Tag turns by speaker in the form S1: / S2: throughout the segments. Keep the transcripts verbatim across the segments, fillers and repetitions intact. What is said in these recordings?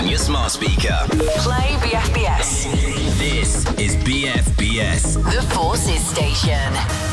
S1: on your smart speaker.
S2: Play B F B S.
S1: This is B F B S.
S2: The Forces Station.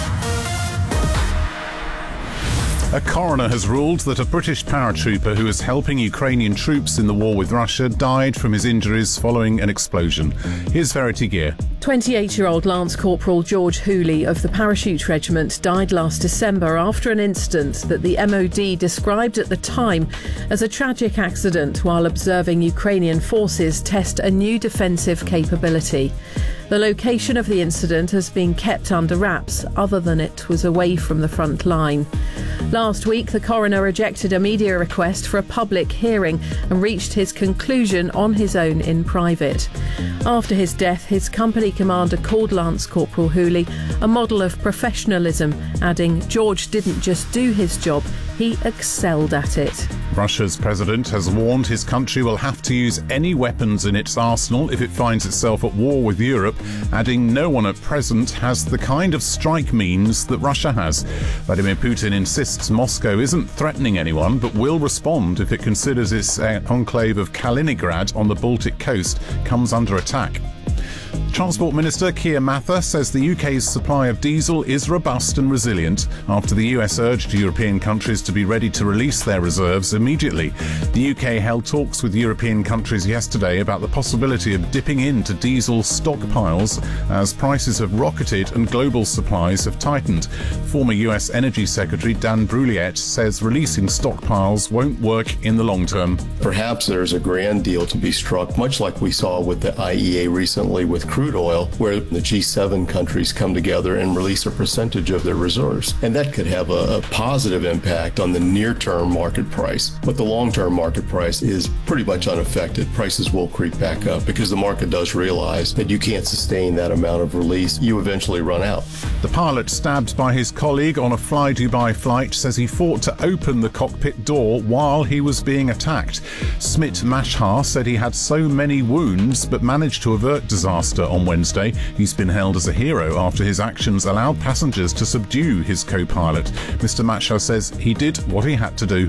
S3: A coroner has ruled that a British paratrooper who was helping Ukrainian troops in the war with Russia died from his injuries following an explosion. Here's Verity Gear.
S4: twenty-eight-year-old Lance Corporal George Hooley of the Parachute Regiment died last December after an incident that the M O D described at the time as a tragic accident while observing Ukrainian forces test a new defensive capability. The location of the incident has been kept under wraps, other than it was away from the front line. Last week, the coroner rejected a media request for a public hearing and reached his conclusion on his own in private. After his death, his company commander called Lance Corporal Hooley a model of professionalism, adding, "George didn't just do his job, he excelled at it."
S3: Russia's president has warned his country will have to use any weapons in its arsenal if it finds itself at war with Europe, adding no one at present has the kind of strike means that Russia has. Vladimir Putin insists Moscow isn't threatening anyone but will respond if it considers its uh, enclave of Kaliningrad on the Baltic coast comes under attack. Transport Minister Keir Mather says the U K's supply of diesel is robust and resilient after the U S urged European countries to be ready to release their reserves immediately. The U K held talks with European countries yesterday about the possibility of dipping into diesel stockpiles as prices have rocketed and global supplies have tightened. Former U S Energy Secretary Dan Brouillette says releasing stockpiles won't work in the long term.
S5: Perhaps there's a grand deal to be struck, much like we saw with the I E A recently with crude oil, where the G seven countries come together and release a percentage of their reserves. And that could have a, a positive impact on the near-term market price. But the long-term market price is pretty much unaffected. Prices will creep back up because the market does realize that you can't sustain that amount of release. You eventually run out.
S3: The pilot stabbed by his colleague on a Fly Dubai flight says he fought to open the cockpit door while he was being attacked. Smit Mashhar said he had so many wounds but managed to avert disaster on Wednesday. He's been hailed as a hero after his actions allowed passengers to subdue his co-pilot. Mister Mashhar says he did what he had to do.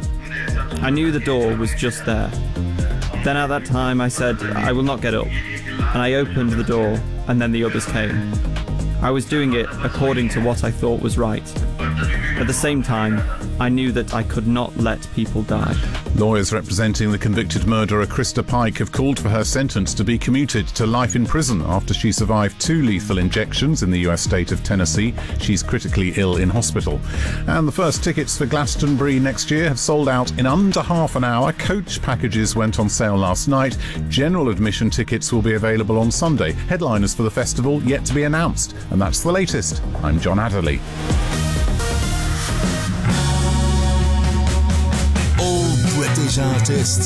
S6: I knew the door was just there. Then at that time I said, I will not get up. And I opened the door, and then the others came. I was doing it according to what I thought was right. At the same time, I knew that I could not let people die.
S3: Lawyers representing the convicted murderer Krista Pike have called for her sentence to be commuted to life in prison after she survived two lethal injections in the U S state of Tennessee. She's critically ill in hospital. And the first tickets for Glastonbury next year have sold out in under half an hour. Coach packages went on sale last night. General admission tickets will be available on Sunday. Headliners for the festival yet to be announced. And that's the latest. I'm John Adderley.
S7: All British artists